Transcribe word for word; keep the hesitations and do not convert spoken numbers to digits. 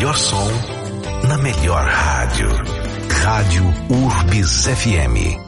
melhor som, na melhor rádio. Rádio Urbis F M.